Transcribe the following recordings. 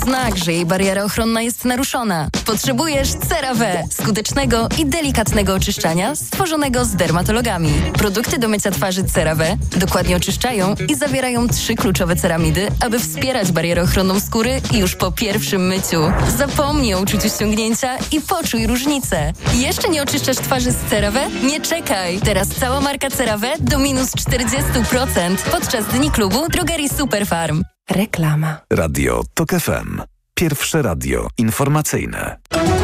Znak, że jej bariera ochronna jest naruszona. Potrzebujesz CeraVe, skutecznego i delikatnego oczyszczania stworzonego z dermatologami. Produkty do mycia twarzy CeraVe dokładnie oczyszczają i zawierają 3 kluczowe ceramidy, aby wspierać barierę ochronną skóry już po pierwszym myciu. Zapomnij o uczuciu ściągnięcia i poczuj różnicę. Jeszcze nie oczyszczasz twarzy z CeraVe? Nie czekaj! Teraz cała marka CeraVe do minus 40% podczas Dni Klubu Drogerii Superfarm. Reklama. Radio TOK FM. Pierwsze radio informacyjne.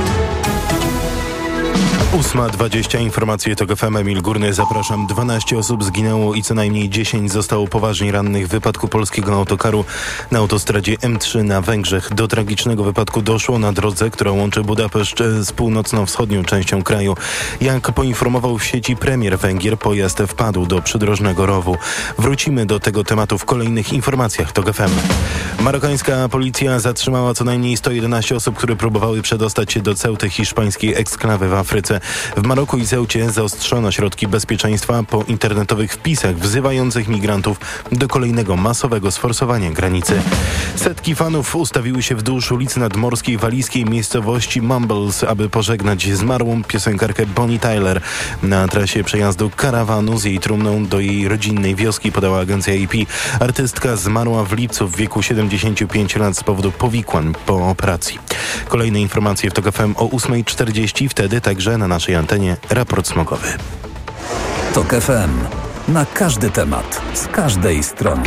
8:20 informacje TOK FM. Emil Górny, zapraszam. 12 osób zginęło i co najmniej 10 zostało poważnie rannych w wypadku polskiego autokaru na autostradzie M3 na Węgrzech. Do tragicznego wypadku doszło na drodze, która łączy Budapeszt z północno-wschodnią częścią kraju. Jak poinformował w sieci premier Węgier, pojazd wpadł do przydrożnego rowu. Wrócimy do tego tematu w kolejnych informacjach TOK FM. Marokańska policja zatrzymała co najmniej 111 osób, które próbowały przedostać się do Ceuty, hiszpańskiej eksklawy w Afryce. W Maroku i Ceucie zaostrzono środki bezpieczeństwa po internetowych wpisach wzywających migrantów do kolejnego masowego sforsowania granicy. Setki fanów ustawiły się wzdłuż ulicy Nadmorskiej walijskiej miejscowości Mumbles, aby pożegnać zmarłą piosenkarkę Bonnie Tyler. Na trasie przejazdu karawanu z jej trumną do jej rodzinnej wioski, podała agencja AP. Artystka zmarła w lipcu w wieku 75 lat z powodu powikłań po operacji. Kolejne informacje w TOK FM o 8:40, wtedy także na naszej antenie raport smogowy. TOK FM. Na każdy temat, z każdej strony.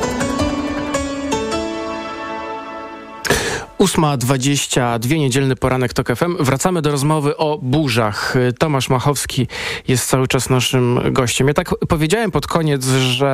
8:22, niedzielny poranek TOK FM. Wracamy do rozmowy o burzach. Tomasz Machowski jest cały czas naszym gościem. Ja tak powiedziałem pod koniec,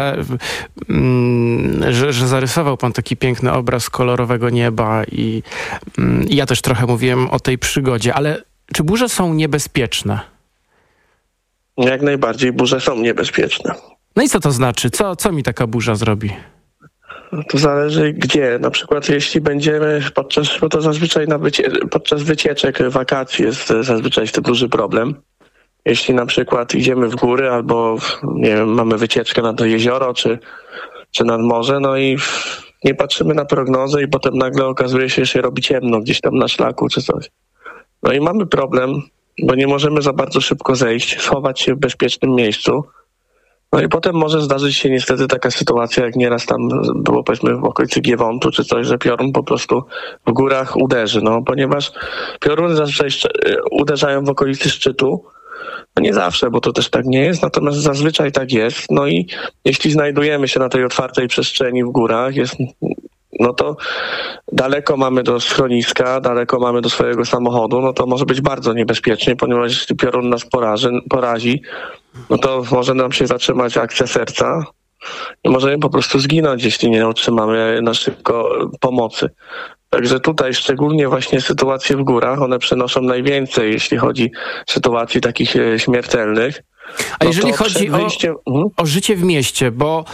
że zarysował pan taki piękny obraz kolorowego nieba i ja też trochę mówiłem o tej przygodzie, ale czy burze są niebezpieczne? Jak najbardziej burze są niebezpieczne. No i co to znaczy? Co mi taka burza zrobi? To zależy gdzie. Na przykład jeśli będziemy bo to zazwyczaj podczas wycieczek, wakacji jest zazwyczaj z tym duży problem. Jeśli na przykład idziemy w góry albo nie wiem, mamy wycieczkę nad jezioro czy nad morze, no i nie patrzymy na prognozę i potem nagle okazuje się, że się robi ciemno gdzieś tam na szlaku czy coś. No i mamy problem, bo nie możemy za bardzo szybko zejść, schować się w bezpiecznym miejscu. No i potem może zdarzyć się niestety taka sytuacja, jak nieraz tam było powiedzmy w okolicy Giewontu czy coś, że piorun po prostu w górach uderzy, no ponieważ pioruny zazwyczaj uderzają w okolicy szczytu. No nie zawsze, bo to też tak nie jest, natomiast zazwyczaj tak jest. No i jeśli znajdujemy się na tej otwartej przestrzeni w górach, no to daleko mamy do schroniska, daleko mamy do swojego samochodu, no to może być bardzo niebezpiecznie, ponieważ jeśli piorun nas porazi, no to może nam się zatrzymać akcja serca i możemy po prostu zginąć, jeśli nie otrzymamy na szybko pomocy. Także tutaj szczególnie właśnie sytuacje w górach, one przynoszą najwięcej, jeśli chodzi o sytuacji takich śmiertelnych. A jeżeli chodzi o życie w mieście, bo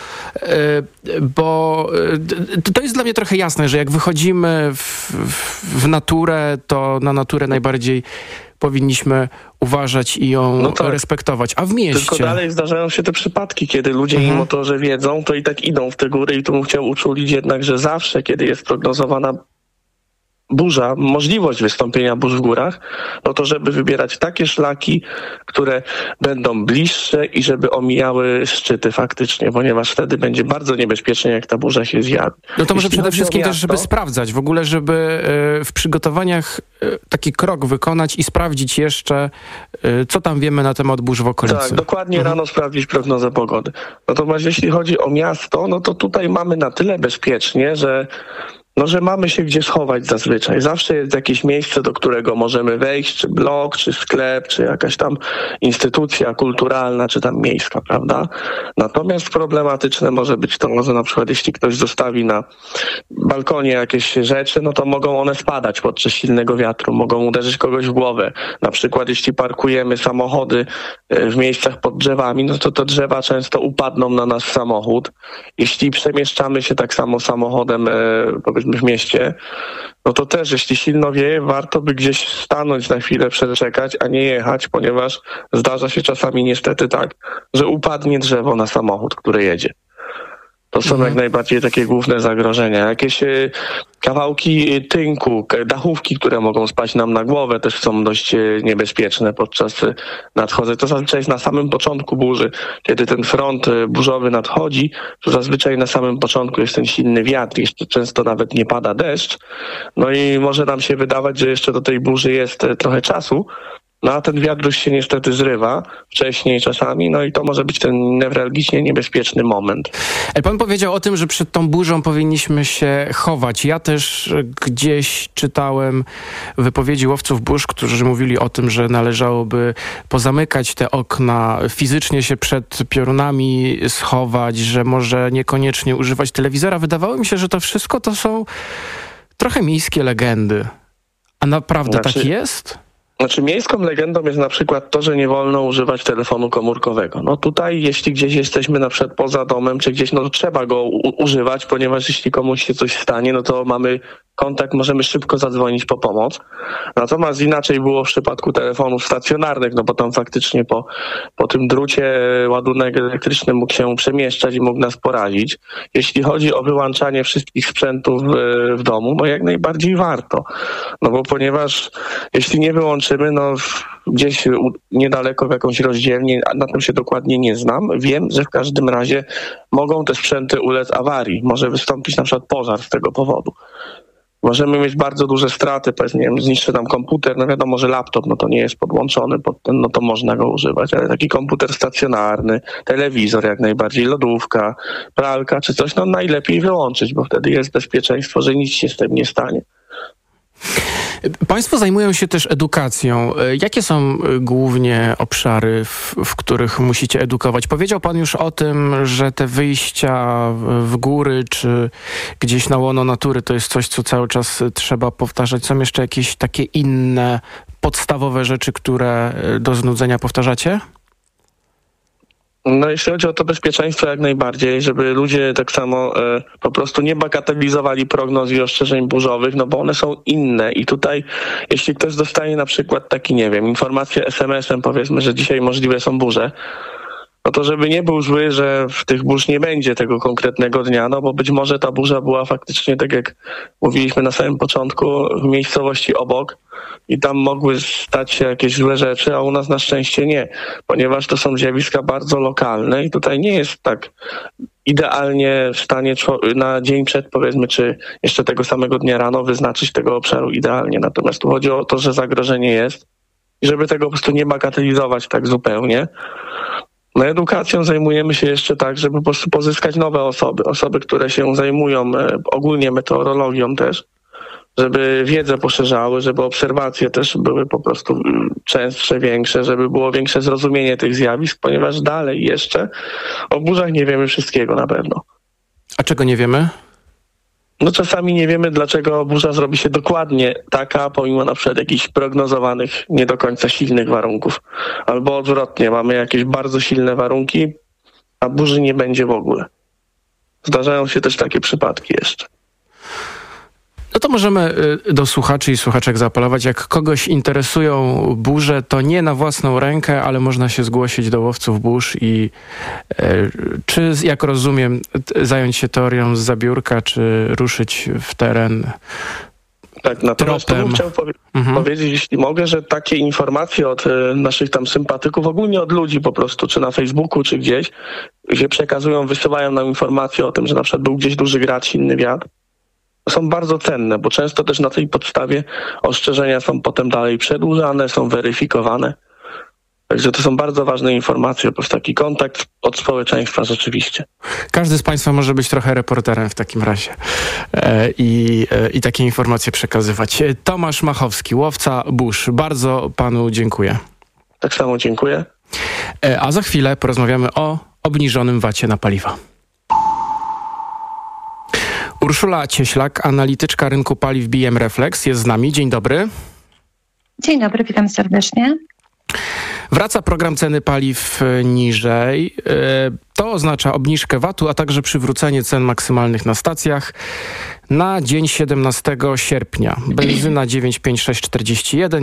to jest dla mnie trochę jasne, że jak wychodzimy w naturę, to na naturę najbardziej powinniśmy uważać i ją respektować. A w mieście... Tylko dalej zdarzają się te przypadki, kiedy ludzie, mimo to, że wiedzą, to i tak idą w te góry i tu bym chciał uczulić jednak, że zawsze, kiedy jest prognozowana burza, możliwość wystąpienia burz w górach, no to żeby wybierać takie szlaki, które będą bliższe i żeby omijały szczyty faktycznie, ponieważ wtedy będzie bardzo niebezpiecznie, jak ta burza się zjawi. No to może przede wszystkim też, żeby sprawdzać, w ogóle, żeby w przygotowaniach taki krok wykonać i sprawdzić jeszcze, co tam wiemy na temat burz w okolicy. Tak, dokładnie rano sprawdzić prognozę pogody. Natomiast jeśli chodzi o miasto, no to tutaj mamy na tyle bezpiecznie, że mamy się gdzie schować zazwyczaj. Zawsze jest jakieś miejsce, do którego możemy wejść, czy blok, czy sklep, czy jakaś tam instytucja kulturalna, czy tam miejska, prawda? Natomiast problematyczne może być to, że na przykład jeśli ktoś zostawi na balkonie jakieś rzeczy, no to mogą one spadać podczas silnego wiatru, mogą uderzyć kogoś w głowę. Na przykład jeśli parkujemy samochody w miejscach pod drzewami, no to te drzewa często upadną na nasz samochód. Jeśli przemieszczamy się tak samo samochodem, powiedzmy w mieście, no to też, jeśli silno wieje, warto by gdzieś stanąć na chwilę, przeczekać, a nie jechać, ponieważ zdarza się czasami niestety tak, że upadnie drzewo na samochód, który jedzie. To są jak najbardziej takie główne zagrożenia. Jakieś kawałki tynku, dachówki, które mogą spaść nam na głowę, też są dość niebezpieczne podczas nadchodzenia. To zazwyczaj jest na samym początku burzy. Kiedy ten front burzowy nadchodzi, to zazwyczaj na samym początku jest ten silny wiatr, jeszcze często nawet nie pada deszcz. No i może nam się wydawać, że jeszcze do tej burzy jest trochę czasu, no a ten wiatr już się niestety zrywa wcześniej czasami, no i to może być ten newralgicznie niebezpieczny moment. Pan powiedział o tym, że przed tą burzą powinniśmy się chować. Ja też gdzieś czytałem wypowiedzi łowców burz, którzy mówili o tym, że należałoby pozamykać te okna, fizycznie się przed piorunami schować, że może niekoniecznie używać telewizora. Wydawało mi się, że to wszystko to są trochę miejskie legendy. A naprawdę tak jest? Miejską legendą jest na przykład to, że nie wolno używać telefonu komórkowego. No tutaj, jeśli gdzieś jesteśmy na przykład poza domem, czy gdzieś, no to trzeba go używać, ponieważ jeśli komuś się coś stanie, no to mamy kontakt, możemy szybko zadzwonić po pomoc. Natomiast inaczej było w przypadku telefonów stacjonarnych, no bo tam faktycznie po tym drucie ładunek elektryczny mógł się przemieszczać i mógł nas porazić. Jeśli chodzi o wyłączanie wszystkich sprzętów w domu, no jak najbardziej warto. No bo ponieważ jeśli nie wyłączymy, no gdzieś niedaleko w jakąś rozdzielnię, na tym się dokładnie nie znam, wiem, że w każdym razie mogą te sprzęty ulec awarii. Może wystąpić na przykład pożar z tego powodu. Możemy mieć bardzo duże straty, powiedzmy, nie wiem, zniszczy nam komputer, no wiadomo, że laptop, no to nie jest podłączony pod ten, no to można go używać, ale taki komputer stacjonarny, telewizor jak najbardziej, lodówka, pralka czy coś, no najlepiej wyłączyć, bo wtedy jest bezpieczeństwo, że nic się z tym nie stanie. Państwo zajmują się też edukacją. Jakie są głównie obszary, w których musicie edukować? Powiedział pan już o tym, że te wyjścia w góry czy gdzieś na łono natury to jest coś, co cały czas trzeba powtarzać. Są jeszcze jakieś takie inne podstawowe rzeczy, które do znudzenia powtarzacie? No jeśli chodzi o to bezpieczeństwo, jak najbardziej, żeby ludzie tak samo po prostu nie bagatelizowali prognoz i ostrzeżeń burzowych, no bo one są inne i tutaj jeśli ktoś dostaje na przykład taki, nie wiem, informację SMS-em, powiedzmy, że dzisiaj możliwe są burze, no to żeby nie był zły, że w tych burz nie będzie tego konkretnego dnia, no bo być może ta burza była faktycznie, tak jak mówiliśmy na samym początku, w miejscowości obok i tam mogły stać się jakieś złe rzeczy, a u nas na szczęście nie, ponieważ to są zjawiska bardzo lokalne i tutaj nie jest tak idealnie w stanie na dzień przed, powiedzmy, czy jeszcze tego samego dnia rano wyznaczyć tego obszaru idealnie. Natomiast tu chodzi o to, że zagrożenie jest i żeby tego po prostu nie bagatelizować tak zupełnie. No edukacją zajmujemy się jeszcze tak, żeby po prostu pozyskać nowe osoby, które się zajmują ogólnie meteorologią też, żeby wiedzę poszerzały, żeby obserwacje też były po prostu częstsze, większe, żeby było większe zrozumienie tych zjawisk, ponieważ dalej jeszcze o burzach nie wiemy wszystkiego na pewno. A czego nie wiemy? No czasami nie wiemy, dlaczego burza zrobi się dokładnie taka, pomimo na przykład jakichś prognozowanych nie do końca silnych warunków. Albo odwrotnie, mamy jakieś bardzo silne warunki, a burzy nie będzie w ogóle. Zdarzają się też takie przypadki jeszcze. No to możemy do słuchaczy i słuchaczek zaapelować. Jak kogoś interesują burze, to nie na własną rękę, ale można się zgłosić do łowców burz i czy, jak rozumiem, zająć się teorią z zabiórka, czy ruszyć w teren tak, natomiast to bym chciał powiedzieć, jeśli mogę, że takie informacje od naszych tam sympatyków, ogólnie od ludzi po prostu, czy na Facebooku, czy gdzieś, gdzie przekazują, wysyłają nam informacje o tym, że na przykład był gdzieś duży grad, silny wiatr, są bardzo cenne, bo często też na tej podstawie ostrzeżenia są potem dalej przedłużane, są weryfikowane. Także to są bardzo ważne informacje, po prostu taki kontakt od społeczeństwa rzeczywiście. Każdy z Państwa może być trochę reporterem w takim razie i takie informacje przekazywać. Tomasz Machowski, łowca burz. Bardzo Panu dziękuję. Tak samo dziękuję. A za chwilę porozmawiamy o obniżonym VAT-ie na paliwa. Urszula Cieślak, analityczka rynku paliw BM Reflex jest z nami. Dzień dobry. Dzień dobry, witam serdecznie. Wraca program ceny paliw niżej. To oznacza obniżkę VAT-u, a także przywrócenie cen maksymalnych na stacjach na dzień 17 sierpnia. Benzyna 9,5641,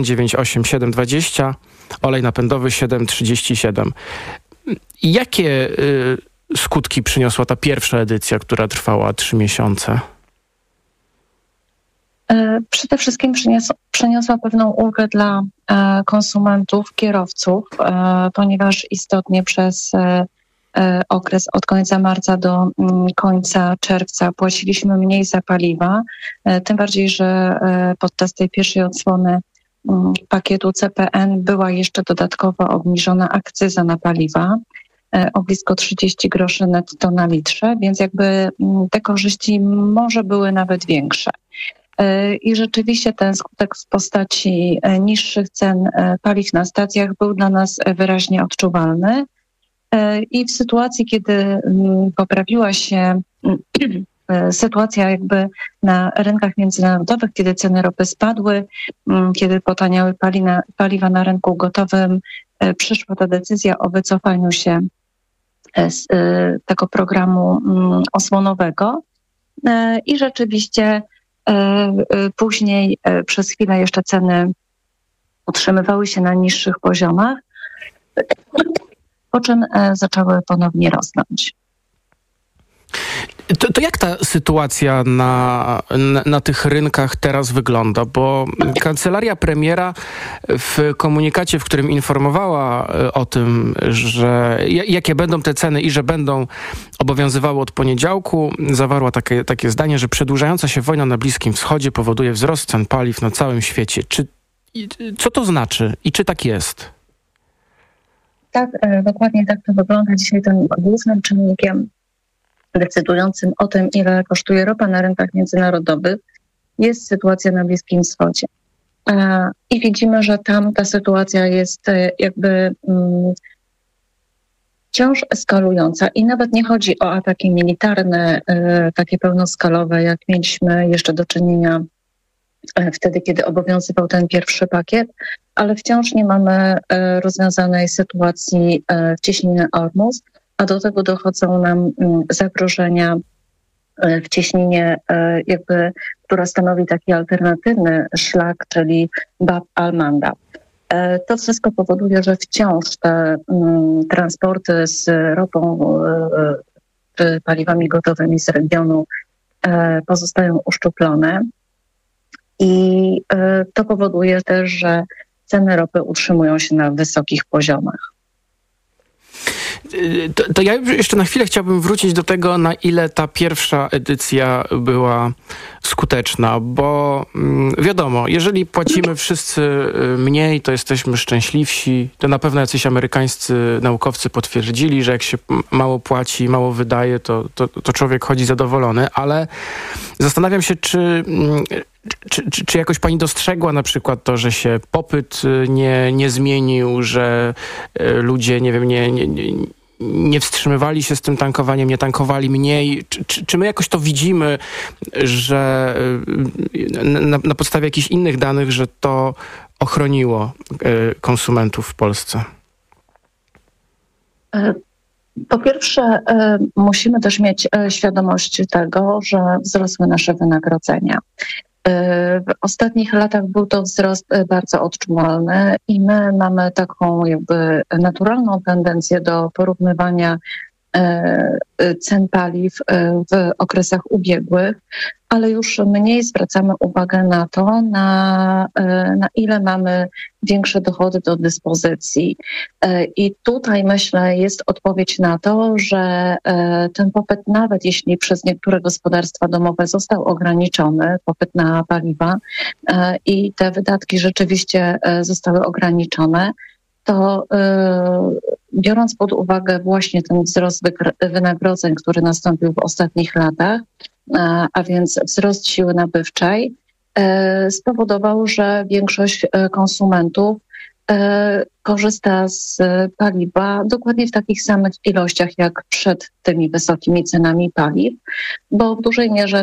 9,8720, olej napędowy 7,37. Jakie skutki przyniosła ta pierwsza edycja, która trwała 3 miesiące? Przede wszystkim przyniosła pewną ulgę dla konsumentów, kierowców, ponieważ istotnie przez okres od końca marca do końca czerwca płaciliśmy mniej za paliwa, tym bardziej, że podczas tej pierwszej odsłony pakietu CPN była jeszcze dodatkowo obniżona akcyza na paliwa o blisko 30 groszy netto na litrze, więc jakby te korzyści może były nawet większe. I rzeczywiście ten skutek w postaci niższych cen paliw na stacjach był dla nas wyraźnie odczuwalny. I w sytuacji, kiedy poprawiła się sytuacja jakby na rynkach międzynarodowych, kiedy ceny ropy spadły, kiedy potaniały paliwa na rynku gotowym, przyszła ta decyzja o wycofaniu się z tego programu osłonowego i rzeczywiście później przez chwilę jeszcze ceny utrzymywały się na niższych poziomach, po czym zaczęły ponownie rosnąć. To jak ta sytuacja na tych rynkach teraz wygląda? Bo kancelaria premiera w komunikacie, w którym informowała o tym, że jakie będą te ceny i że będą obowiązywały od poniedziałku, zawarła takie zdanie, że przedłużająca się wojna na Bliskim Wschodzie powoduje wzrost cen paliw na całym świecie. Co to znaczy i czy tak jest? Tak, dokładnie tak to wygląda. Dzisiaj tym głównym czynnikiem decydującym o tym, ile kosztuje ropa na rynkach międzynarodowych, jest sytuacja na Bliskim Wschodzie. I widzimy, że tam ta sytuacja jest jakby wciąż eskalująca i nawet nie chodzi o ataki militarne, takie pełnoskalowe, jak mieliśmy jeszcze do czynienia wtedy, kiedy obowiązywał ten pierwszy pakiet, ale wciąż nie mamy rozwiązanej sytuacji w cieśninie Ormus, a do tego dochodzą nam zagrożenia w cieśninie, która stanowi taki alternatywny szlak, czyli Bab al-Mandab. To wszystko powoduje, że wciąż te transporty z ropą czy paliwami gotowymi z regionu pozostają uszczuplone i to powoduje też, że ceny ropy utrzymują się na wysokich poziomach. To ja jeszcze na chwilę chciałbym wrócić do tego, na ile ta pierwsza edycja była skuteczna, bo wiadomo, jeżeli płacimy wszyscy mniej, to jesteśmy szczęśliwsi. To na pewno jacyś amerykańscy naukowcy potwierdzili, że jak się mało płaci, mało wydaje, to człowiek chodzi zadowolony, ale zastanawiam się, czy jakoś pani dostrzegła na przykład to, że się popyt nie zmienił, że ludzie, nie wstrzymywali się z tym tankowaniem, nie tankowali mniej? Czy my jakoś to widzimy, że na podstawie jakichś innych danych, że to ochroniło konsumentów w Polsce? Po pierwsze, musimy też mieć świadomość tego, że wzrosły nasze wynagrodzenia. W ostatnich latach był to wzrost bardzo odczuwalny i my mamy taką jakby naturalną tendencję do porównywania cen paliw w okresach ubiegłych, ale już mniej zwracamy uwagę na to, na ile mamy większe dochody do dyspozycji. I tutaj myślę jest odpowiedź na to, że ten popyt, nawet jeśli przez niektóre gospodarstwa domowe został ograniczony, popyt na paliwa i te wydatki rzeczywiście zostały ograniczone, to biorąc pod uwagę właśnie ten wzrost wynagrodzeń, który nastąpił w ostatnich latach, a więc wzrost siły nabywczej, spowodował, że większość konsumentów korzysta z paliwa dokładnie w takich samych ilościach jak przed tymi wysokimi cenami paliw, bo w dużej mierze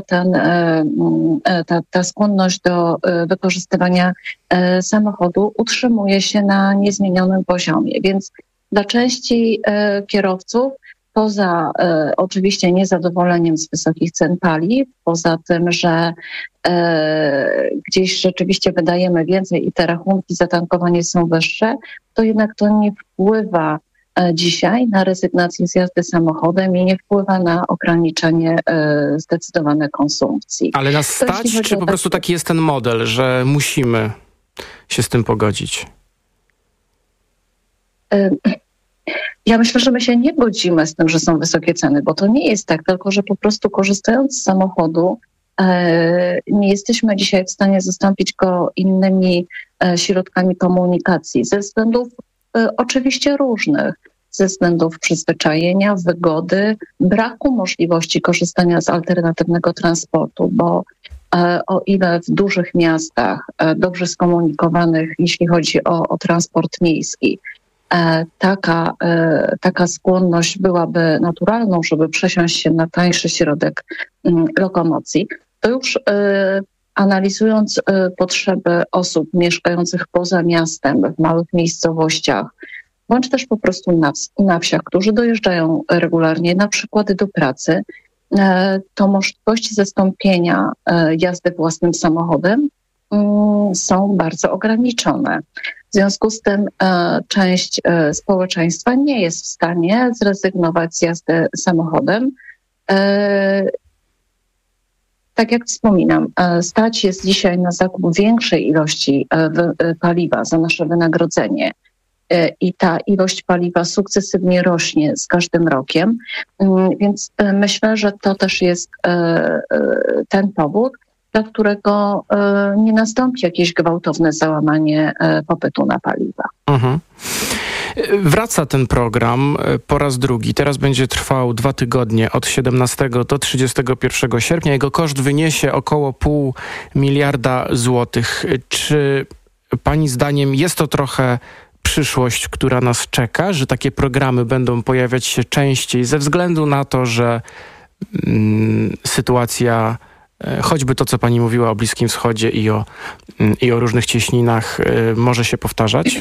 ta skłonność do wykorzystywania samochodu utrzymuje się na niezmienionym poziomie. Więc dla części kierowców, poza oczywiście niezadowoleniem z wysokich cen paliw, poza tym, że gdzieś rzeczywiście wydajemy więcej i te rachunki za tankowanie są wyższe, to jednak to nie wpływa dzisiaj na rezygnację z jazdy samochodem i nie wpływa na ograniczenie zdecydowane konsumpcji. Ale nas stać, czy po prostu taki jest ten model, że musimy się z tym pogodzić? Ja myślę, że my się nie godzimy z tym, że są wysokie ceny, bo to nie jest tak, tylko że po prostu korzystając z samochodu nie jesteśmy dzisiaj w stanie zastąpić go innymi środkami komunikacji ze względów oczywiście różnych, ze względów przyzwyczajenia, wygody, braku możliwości korzystania z alternatywnego transportu, bo o ile w dużych miastach dobrze skomunikowanych, jeśli chodzi o transport miejski, taka skłonność byłaby naturalną, żeby przesiąść się na tańszy środek lokomocji, to już analizując potrzeby osób mieszkających poza miastem, w małych miejscowościach, bądź też po prostu na wsiach, którzy dojeżdżają regularnie na przykład do pracy, to możliwości zastąpienia jazdy własnym samochodem są bardzo ograniczone. W związku z tym część społeczeństwa nie jest w stanie zrezygnować z jazdy samochodem. Tak jak wspominam, stać jest dzisiaj na zakup większej ilości paliwa za nasze wynagrodzenie i ta ilość paliwa sukcesywnie rośnie z każdym rokiem, więc myślę, że to też jest ten powód, dla którego nie nastąpi jakieś gwałtowne załamanie popytu na paliwa. Mhm. Wraca ten program po raz drugi. Teraz będzie trwał 2 tygodnie, od 17 do 31 sierpnia. Jego koszt wyniesie około 0,5 miliarda złotych. Czy pani zdaniem jest to trochę przyszłość, która nas czeka, że takie programy będą pojawiać się częściej ze względu na to, że sytuacja, choćby to, co pani mówiła o Bliskim Wschodzie i o różnych cieśninach, może się powtarzać?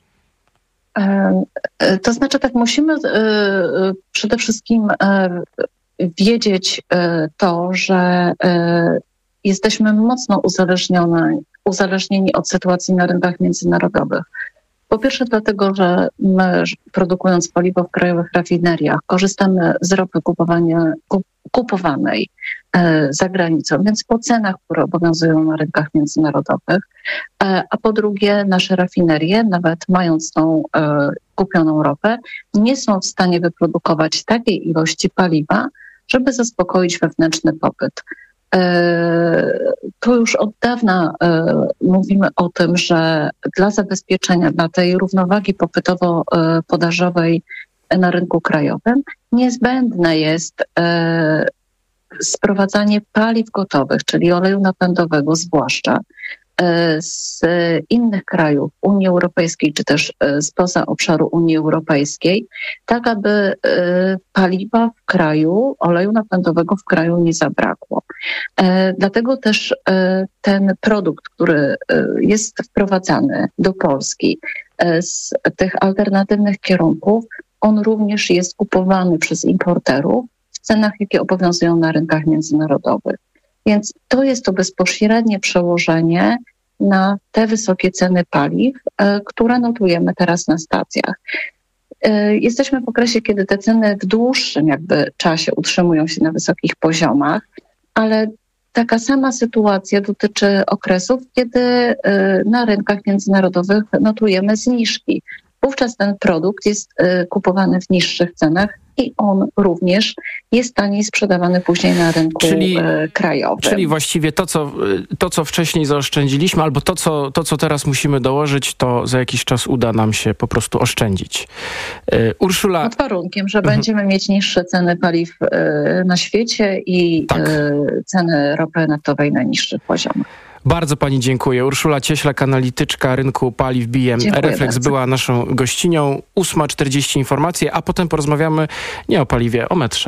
To znaczy tak, musimy przede wszystkim wiedzieć to, że jesteśmy mocno uzależnieni od sytuacji na rynkach międzynarodowych. Po pierwsze dlatego, że my, produkując paliwo w krajowych rafineriach, korzystamy z ropy kupowanej za granicą, więc po cenach, które obowiązują na rynkach międzynarodowych, a po drugie nasze rafinerie, nawet mając tą kupioną ropę, nie są w stanie wyprodukować takiej ilości paliwa, żeby zaspokoić wewnętrzny popyt. Tu już od dawna mówimy o tym, że dla zabezpieczenia, dla tej równowagi popytowo-podażowej na rynku krajowym niezbędne jest sprowadzanie paliw gotowych, czyli oleju napędowego zwłaszcza, z innych krajów Unii Europejskiej, czy też spoza obszaru Unii Europejskiej, tak aby paliwa w kraju, oleju napędowego w kraju nie zabrakło. Dlatego też ten produkt, który jest wprowadzany do Polski z tych alternatywnych kierunków, on również jest kupowany przez importerów w cenach, jakie obowiązują na rynkach międzynarodowych. Więc to jest to bezpośrednie przełożenie na te wysokie ceny paliw, które notujemy teraz na stacjach. Jesteśmy w okresie, kiedy te ceny w dłuższym czasie utrzymują się na wysokich poziomach, ale taka sama sytuacja dotyczy okresów, kiedy na rynkach międzynarodowych notujemy zniżki. Wówczas ten produkt jest kupowany w niższych cenach i on również jest taniej sprzedawany później na rynku krajowym. Czyli właściwie to, co wcześniej zaoszczędziliśmy, albo to, co teraz musimy dołożyć, to za jakiś czas uda nam się po prostu oszczędzić. Urszula... Pod warunkiem, że będziemy mieć niższe ceny paliw na świecie i ceny ropy naftowej na niższych poziomach. Bardzo pani dziękuję. Urszula Cieślak, analityczka rynku paliw BM Reflex, była naszą gościnią. 8:40 informacje, a potem porozmawiamy nie o paliwie, o metrze.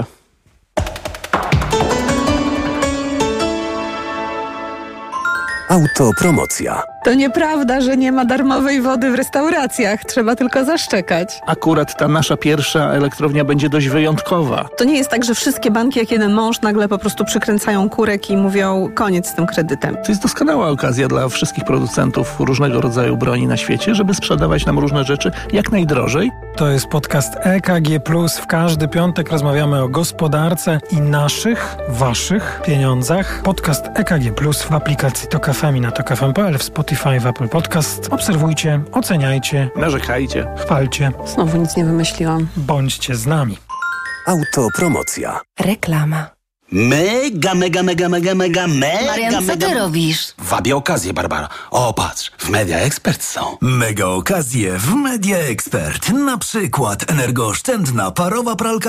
Autopromocja. To nieprawda, że nie ma darmowej wody w restauracjach. Trzeba tylko zaszczekać. Akurat ta nasza pierwsza elektrownia będzie dość wyjątkowa. To nie jest tak, że wszystkie banki jak jeden mąż nagle po prostu przykręcają kurek i mówią koniec z tym kredytem. To jest doskonała okazja dla wszystkich producentów różnego rodzaju broni na świecie, żeby sprzedawać nam różne rzeczy jak najdrożej To jest podcast EKG+. W każdy piątek rozmawiamy o gospodarce i naszych, waszych pieniądzach. Podcast EKG+, w aplikacji TOK FM i na tokfm.pl, w Spotify, w Apple Podcast. Obserwujcie, oceniajcie, narzekajcie, chwalcie. Znowu nic nie wymyśliłam. Bądźcie z nami. Autopromocja. Reklama. Mega. Marian, co ty robisz? Wabię okazję, Barbara. O, patrz, w Media Expert są. Mega okazje w Media Expert. Na przykład energooszczędna parowa pralka